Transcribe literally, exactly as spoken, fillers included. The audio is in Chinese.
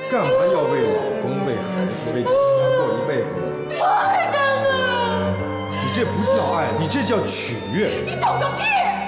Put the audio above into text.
干嘛要为老公、为孩子、为这个家过一辈子呢？ 我爱他们。 你这不叫爱，你这叫取悦。 你懂个屁！